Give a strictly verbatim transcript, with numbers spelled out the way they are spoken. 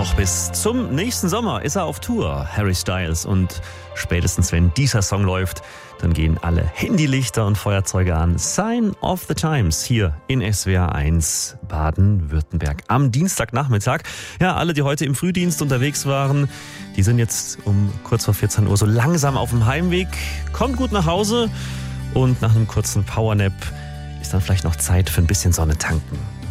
Noch bis zum nächsten Sommer ist er auf Tour, Harry Styles. Und spätestens, wenn dieser Song läuft, dann gehen alle Handylichter und Feuerzeuge an. Sign of the Times hier in S W R eins Baden-Württemberg am Dienstagnachmittag. Ja, alle, die heute im Frühdienst unterwegs waren, die sind jetzt um kurz vor vierzehn Uhr so langsam auf dem Heimweg. Kommt gut nach Hause und nach einem kurzen Powernap ist dann vielleicht noch Zeit für ein bisschen Sonne tanken.